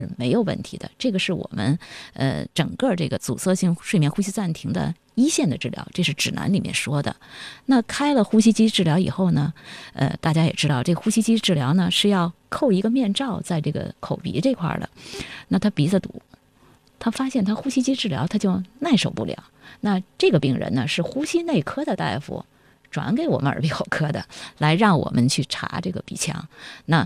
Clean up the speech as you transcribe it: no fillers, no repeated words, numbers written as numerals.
没有问题的。这个是我们整个这个阻塞性睡眠呼吸暂停的一线的治疗，这是指南里面说的。那开了呼吸机治疗以后呢，大家也知道，这个呼吸机治疗呢是要扣一个面罩在这个口鼻这块的。那他鼻子堵，他发现他呼吸机治疗他就耐受不了。那这个病人呢是呼吸内科的大夫转给我们耳鼻喉科的，来让我们去查这个鼻腔。那